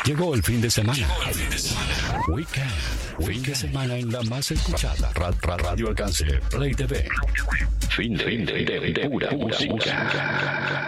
Llegó el fin de semana. Weekend. Fin de semana en la más escuchada. Radio Alcance. Play TV. Fin de pura música.